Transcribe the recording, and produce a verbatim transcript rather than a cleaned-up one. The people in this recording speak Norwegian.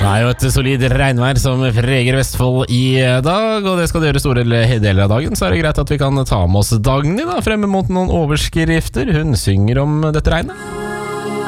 Det er jo et solid regnvær som preger Vestfold i dag, og det skal det gjøre store deler av dagen. Så er det greit at vi kan ta med oss Dagny da, fremme mot noen overskrifter. Hun synger om dette regnet.